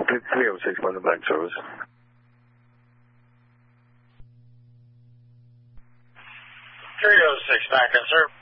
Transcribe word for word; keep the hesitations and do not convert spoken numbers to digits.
three oh six Pleasant Bank Service. three oh six back in, sir.